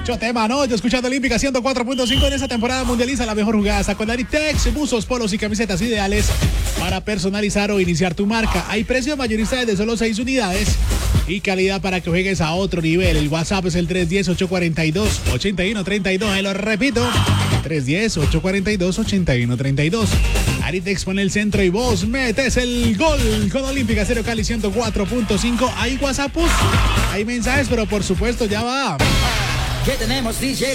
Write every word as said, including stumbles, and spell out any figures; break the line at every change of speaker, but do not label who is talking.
Yo tema, ¿no? Yo escuchando Olímpica ciento cuatro punto cinco en esta temporada mundializa la mejor jugada. Hasta con Aritex, buzos, polos y camisetas ideales para personalizar o iniciar tu marca. Hay precio mayorista de solo seis unidades y calidad para que juegues a otro nivel. El WhatsApp es el tres uno cero, ocho cuatro dos, ocho uno tres dos. Te lo repito, tres uno cero, ocho cuatro dos, ocho uno tres dos. Aritex pone el centro y vos metes el gol con Olímpica Cero Cali ciento cuatro punto cinco. Hay WhatsApp, hay mensajes, pero por supuesto ya va.
¿Qué tenemos, D J?